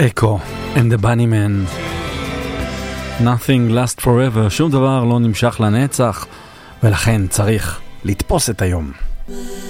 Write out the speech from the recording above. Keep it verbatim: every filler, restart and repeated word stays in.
Echo and the Bunnymen. Nothing lasts forever, שום דבר לא נמשך לנצח, ולכן צריך לתפוס את היום.